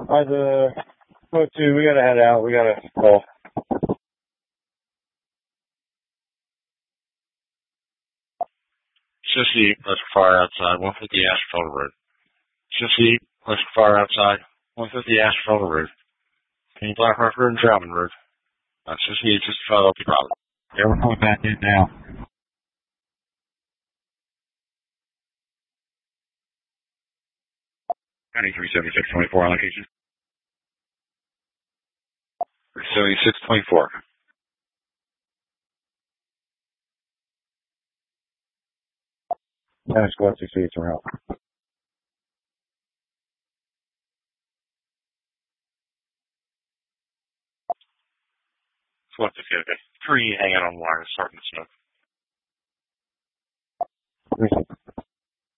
Go to, we gotta head out. We gotta call. Sissy, electric fire outside, 150 Asphalt Road. Sissy, electric fire outside, 150 Asphalt Road. Can you Black Rock Road and Dramond Road? Sissy, it's just Philadelphia Robin. Yeah, we're coming back in now. 937624 on location. 7624. That's what you see it's around. What's the okay? Tree hanging on the wire, starting to smoke.